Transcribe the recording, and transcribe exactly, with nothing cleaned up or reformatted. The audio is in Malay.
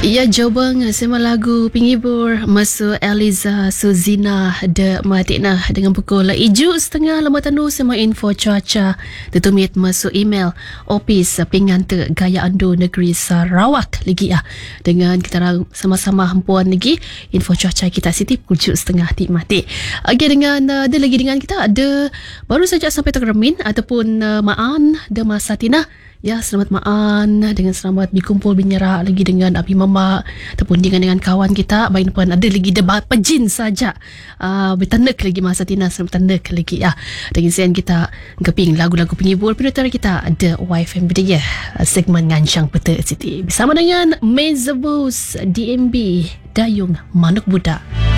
Ya, jawabang sema lagu penghibur masuk Eliza Suzina de Matina dengan pukul tujuh setengah lama tandu sema info cuaca tetumit masuk email opis pengante gaya ando negeri Sarawak lagi ya. Dengan kita sama-sama hempuan lagi info cuaca kita siti pukul tujuh setengah ti mati. Okey, dengan ada lagi dengan kita ada baru saja sampai Termin ataupun uh, Maan de Masatina. Ya, selamat Maan dengan selamat berkumpul bernyara lagi dengan Abi Mama ataupun dengan dengan kawan kita. Baik pun ada lagi debat pejin saja. Uh, bertanduk lagi masa Tina selamat tanduk lagi ya. Dengan sen kita geping lagu-lagu penghibur penutara kita ada Y F M Bedaya segmen Ngancang Peta City bersama dengan Mezabus D M B Dayung Manuk Budak.